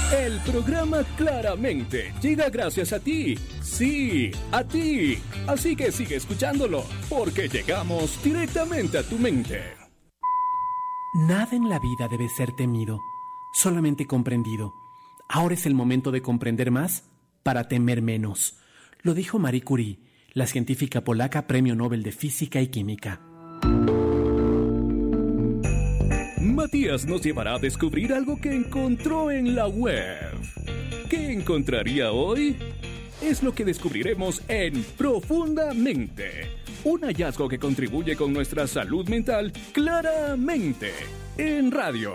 El programa Claramente llega gracias a ti. Sí, a ti. Así que sigue escuchándolo, porque llegamos directamente a tu mente. Nada en la vida debe ser temido, solamente comprendido. Ahora es el momento de comprender más para temer menos. Lo dijo Marie Curie, la científica polaca Premio Nobel de Física y Química. Matías nos llevará a descubrir algo que encontró en la web. ¿Qué encontraría hoy? Es lo que descubriremos en Profundamente. Un hallazgo que contribuye con nuestra salud mental claramente en radio.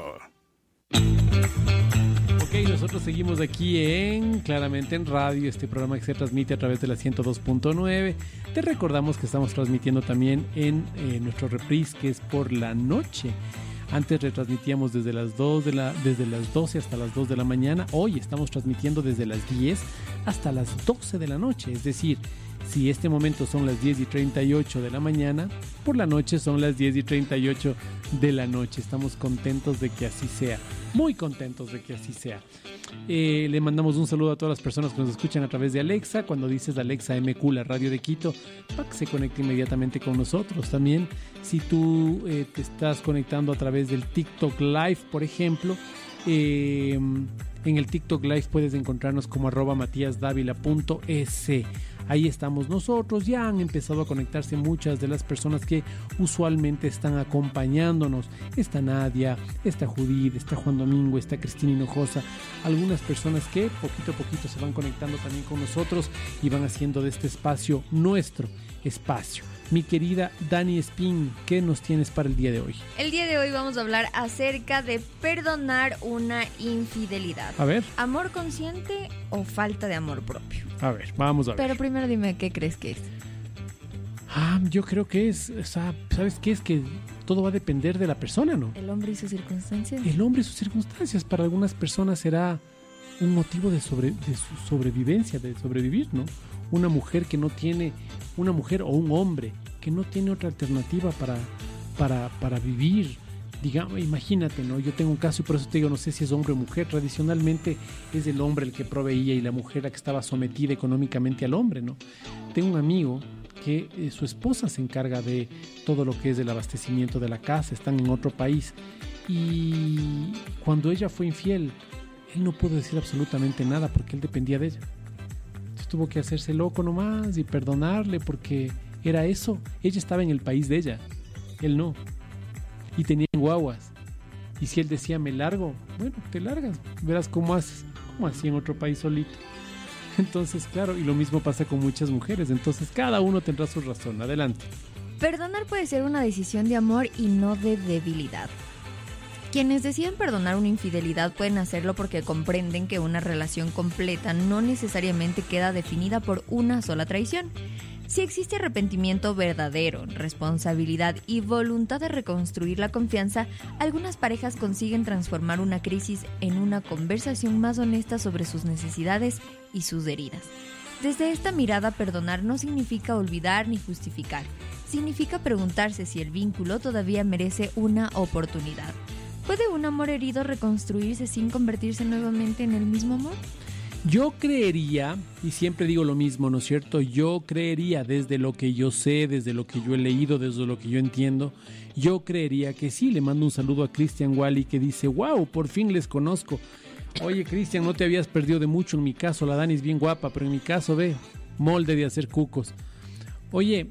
Ok, nosotros seguimos aquí en Claramente en Radio, este programa que se transmite a través de la 102.9. Te recordamos que estamos transmitiendo también en nuestro reprise, que es por la noche. Antes retransmitíamos desde las 12 hasta las 2 de la mañana. Hoy estamos transmitiendo desde las 10 hasta las 12 de la noche. Es decir, si este momento son las 10:38 de la mañana, por la noche son las 10:38 de la noche. Estamos contentos de que así sea. Muy contentos de que así sea. Le mandamos un saludo a todas las personas que nos escuchan a través de Alexa. Cuando dices Alexa MQ, la radio de Quito, para que se conecte inmediatamente con nosotros. También, si tú te estás conectando a través del TikTok Live, por ejemplo, en el TikTok Live puedes encontrarnos como @matiasdavila.es. Ahí estamos nosotros. Ya han empezado a conectarse muchas de las personas que usualmente están acompañándonos. Está Nadia, está Judith, está Juan Domingo, está Cristina Hinojosa. Algunas personas que poquito a poquito se van conectando también con nosotros y van haciendo de este espacio nuestro espacio. Mi querida Dani Espín, ¿qué nos tienes para el día de hoy? El día de hoy vamos a hablar acerca de perdonar una infidelidad. A ver. ¿Amor consciente o falta de amor propio? A ver, vamos a ver. Pero primero dime, ¿qué crees que es? Yo creo que es, ¿sabes qué? Es que todo va a depender de la persona, ¿no? ¿El hombre y sus circunstancias? El hombre y sus circunstancias. Para algunas personas será un motivo de su sobrevivencia, de sobrevivir, ¿no? Una mujer o un hombre que no tiene otra alternativa para vivir. Digamos, imagínate, ¿no? Yo tengo un caso y por eso te digo, no sé si es hombre o mujer. Tradicionalmente es el hombre el que proveía y la mujer la que estaba sometida económicamente al hombre, ¿no? Tengo un amigo que su esposa se encarga de todo lo que es el abastecimiento de la casa, están en otro país y cuando ella fue infiel, él no pudo decir absolutamente nada porque él dependía de ella. Entonces tuvo que hacerse loco nomás y perdonarle porque era eso. Ella estaba en el país de ella, él no. Y tenían guaguas. Y si él decía me largo, bueno, te largas, verás cómo haces, como así en otro país solito. Entonces, claro, y lo mismo pasa con muchas mujeres. Entonces, cada uno tendrá su razón. Adelante. Perdonar puede ser una decisión de amor y no de debilidad. Quienes deciden perdonar una infidelidad pueden hacerlo porque comprenden que una relación completa no necesariamente queda definida por una sola traición. Si existe arrepentimiento verdadero, responsabilidad y voluntad de reconstruir la confianza, algunas parejas consiguen transformar una crisis en una conversación más honesta sobre sus necesidades y sus heridas. Desde esta mirada, perdonar no significa olvidar ni justificar. Significa preguntarse si el vínculo todavía merece una oportunidad. ¿Puede un amor herido reconstruirse sin convertirse nuevamente en el mismo amor? Yo creería, y siempre digo lo mismo, ¿no es cierto? Yo creería, desde lo que yo sé, desde lo que yo he leído, desde lo que yo entiendo, yo creería que sí. Le mando un saludo a Cristian Wally que dice, wow, por fin les conozco. Oye, Cristian, no te habías perdido de mucho en mi caso, la Dani es bien guapa, pero en mi caso, ve, molde de hacer cucos. Oye,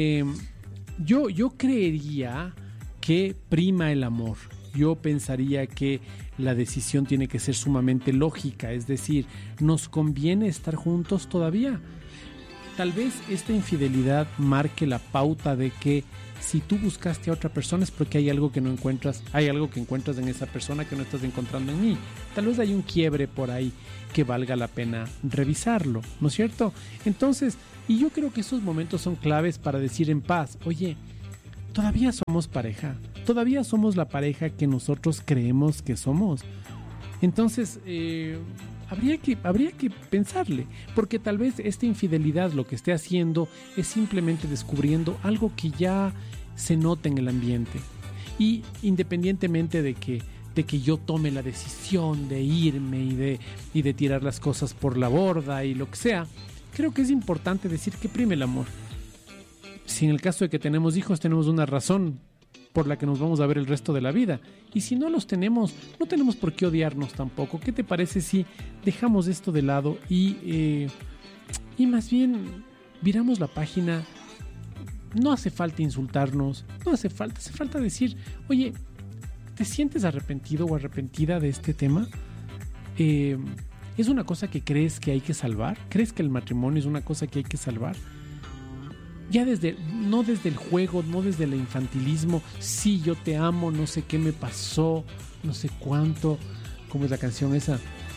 yo creería que prima el amor. Yo pensaría que la decisión tiene que ser sumamente lógica, es decir, ¿nos conviene estar juntos todavía? Tal vez esta infidelidad marque la pauta de que si tú buscaste a otra persona es porque hay algo que no encuentras, hay algo que encuentras en esa persona que no estás encontrando en mí. Tal vez hay un quiebre por ahí que valga la pena revisarlo, ¿no es cierto? Entonces, y yo creo que esos momentos son claves para decir en paz, oye, todavía somos pareja, todavía somos la pareja que nosotros creemos que somos. Entonces, habría que pensarle, porque tal vez esta infidelidad lo que esté haciendo es simplemente descubriendo algo que ya se nota en el ambiente. Y independientemente de que que yo tome la decisión de irme y de tirar las cosas por la borda y lo que sea, creo que es importante decir que prime el amor. Si en el caso de que tenemos hijos, tenemos una razón por la que nos vamos a ver el resto de la vida. Y si no los tenemos, no tenemos por qué odiarnos tampoco. ¿Qué te parece si dejamos esto de lado y más bien viramos la página? No hace falta insultarnos, hace falta decir, oye, ¿te sientes arrepentido o arrepentida de este tema? ¿Es una cosa que crees que hay que salvar? ¿Crees que el matrimonio es una cosa que hay que salvar? Ya no desde el juego, no desde el infantilismo, sí, yo te amo, no sé qué me pasó, no sé cuánto. ¿Cómo es la canción esa?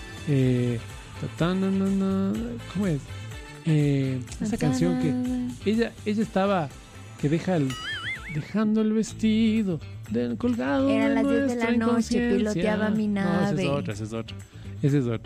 ¿Cómo es? Esa canción que ella estaba, que dejando el vestido colgado. Eran las 10 de la noche, piloteaba mi nave. No, esa es otra.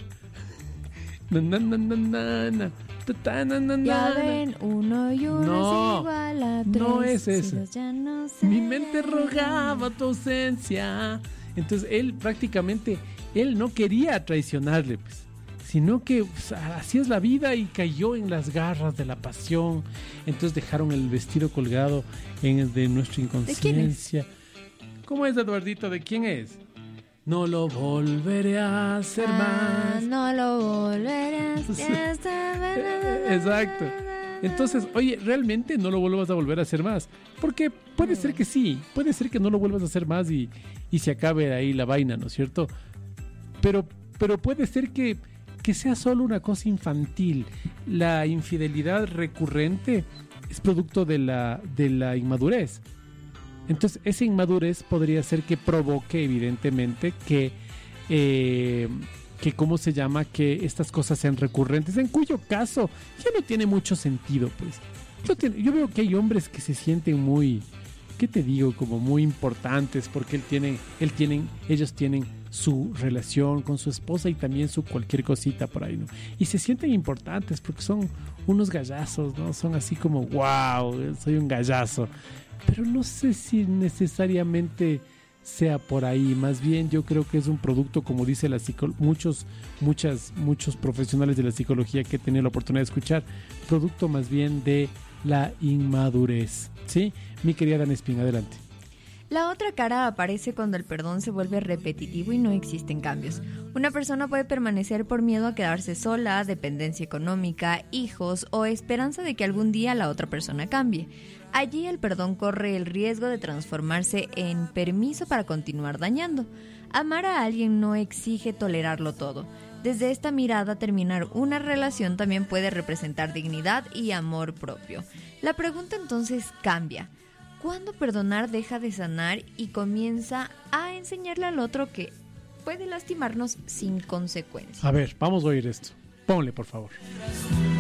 Ya ven, uno y uno es igual a 3. No es eso. No sé. Mi mente rogaba tu ausencia. Entonces él prácticamente, él no quería traicionarle, pues, sino que pues, así es la vida, y cayó en las garras de la pasión. Entonces dejaron el vestido colgado de nuestra inconsciencia. ¿De quién es? ¿Cómo es, Eduardito? ¿De quién es? No lo volveré a hacer más. No lo volveré a hacer. Exacto. Entonces, oye, realmente no lo vuelvas a volver a hacer más. Porque puede ser que sí, puede ser que no lo vuelvas a hacer más y se acabe ahí la vaina, ¿no es cierto? Pero puede ser que sea solo una cosa infantil. La infidelidad recurrente es producto de la inmadurez. Entonces, esa inmadurez podría ser que provoque, evidentemente, que ¿cómo se llama? Que estas cosas sean recurrentes, en cuyo caso ya no tiene mucho sentido, pues. Yo veo que hay hombres que se sienten muy, ¿qué te digo? Como muy importantes, porque ellos tienen su relación con su esposa y también su cualquier cosita por ahí, ¿no? Y se sienten importantes porque son unos gallazos, ¿no? Son así como, wow, soy un gallazo. Pero no sé si necesariamente sea por ahí. Más bien yo creo que es un producto, como dice muchos profesionales de la psicología que he tenido la oportunidad de escuchar, producto más bien de la inmadurez. ¿Sí? Mi querida Dana Espín, adelante. La otra cara aparece cuando el perdón se vuelve repetitivo y no existen cambios. Una persona puede permanecer por miedo a quedarse sola, dependencia económica, hijos o esperanza de que algún día la otra persona cambie. Allí el perdón corre el riesgo de transformarse en permiso para continuar dañando. Amar a alguien no exige tolerarlo todo. Desde esta mirada, terminar una relación también puede representar dignidad y amor propio. La pregunta entonces cambia. ¿Cuándo perdonar deja de sanar y comienza a enseñarle al otro que puede lastimarnos sin consecuencias? A ver, vamos a oír esto. Ponle, por favor.